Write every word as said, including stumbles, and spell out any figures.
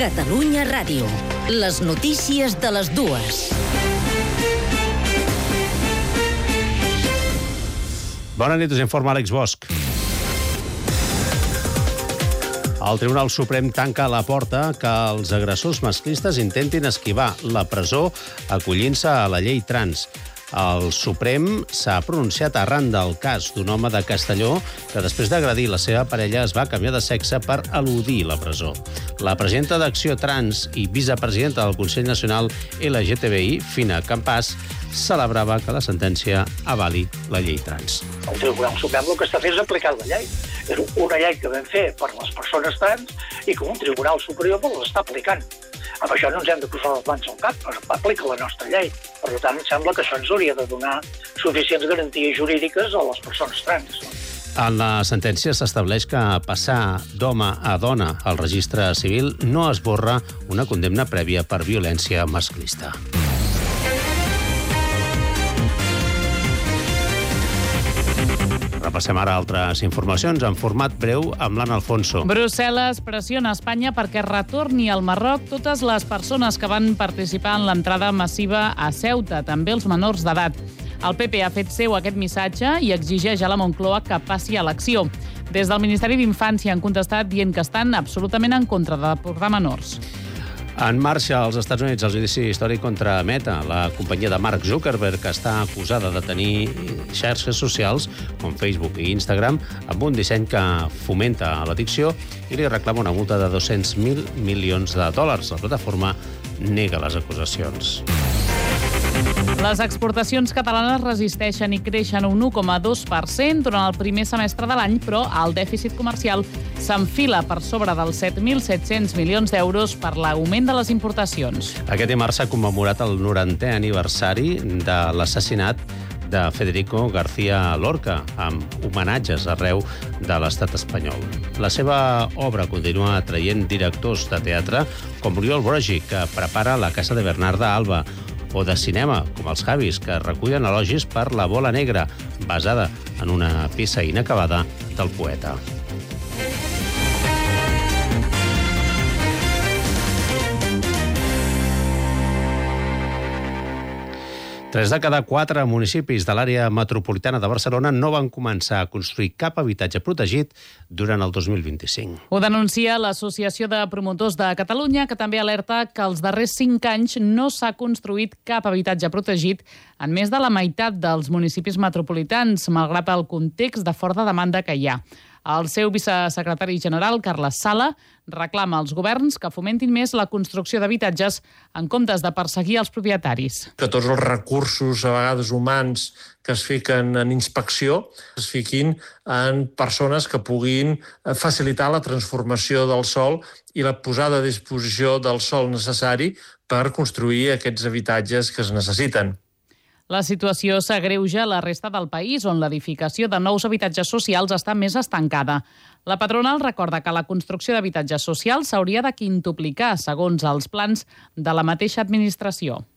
Catalunya Ràdio. Les notícies de les dues. Bona nit, us informa Àlex Bosch. El Tribunal Suprem tanca la porta que els agressors masclistes intentin esquivar la presó acollint-se a la llei trans. El Suprem s'ha pronunciat arran del cas d'un home de Castelló que després d'agredir la seva parella es va canviar de sexe per eludir la presó. La presidenta d'Acció Trans i vicepresidenta del Consell Nacional L G T B I, Fina Campàs, celebrava que la sentència avali la llei trans. El Tribunal Suprem el que està fent és aplicar la llei. És una llei que vam fer per les persones trans i que un Tribunal Superior l'està aplicant. Amb això no ens hem de posar les mans al cap, però aplica la nostra llei. Per tant, em sembla que això ens hauria de donar suficients garanties jurídiques a les persones trans. En la sentència s'estableix que passar d'home a dona al registre civil no esborra una condemna prèvia per violència masclista. Repassem ara altres informacions en format breu amb l'Anna Alfonso. Brussel·les pressiona Espanya perquè retorni al Marroc totes les persones que van participar en l'entrada massiva a Ceuta, també els menors d'edat. El P P ha fet seu aquest missatge i exigeix a la Moncloa que passi a l'acció. Des del Ministeri d'Infància han contestat dient que estan absolutament en contra de deportar menors. En marxa als Estats Units el judici històric contra Meta, la companyia de Mark Zuckerberg, que està acusada de tenir xarxes socials com Facebook i Instagram amb un disseny que fomenta l'addicció i li reclama una multa de dos-cents mil milions de dòlars. La plataforma nega les acusacions. Les exportacions catalanes resisteixen i creixen un u coma dos per cent durant el primer semestre de l'any, però el dèficit comercial s'enfila per sobre dels set mil set-cents milions d'euros per l'augment de les importacions. Aquest dimarts s'ha commemorat el norantè aniversari de l'assassinat de Federico García Lorca, amb homenatges arreu de l'estat espanyol. La seva obra continua atraient directors de teatre com Oriol Broggi, que prepara La Casa de Bernarda Alba, o de cinema, com els Javis, que recullen elogis per La Bola Negra, basada en una peça inacabada del poeta. Tres de cada quatre municipis de l'àrea metropolitana de Barcelona no van començar a construir cap habitatge protegit durant el dos mil vint-i-cinc. Ho denuncia l'Associació de Promotors de Catalunya, que també alerta que els darrers cinc anys no s'ha construït cap habitatge protegit en més de la meitat dels municipis metropolitans, malgrat el context de forta demanda que hi ha. El seu vicesecretari general, Carles Sala, reclama als governs que fomentin més la construcció d'habitatges en comptes de perseguir els propietaris. Que tots els recursos, a vegades humans, que es fiquen en inspecció, es fiquin en persones que puguin facilitar la transformació del sòl i la posada a disposició del sòl necessari per construir aquests habitatges que es necessiten. La situació s'agreuja a la resta del país, on l'edificació de nous habitatges socials està més estancada. La patronal recorda que la construcció d'habitatges socials s'hauria de quintuplicar, segons els plans de la mateixa administració.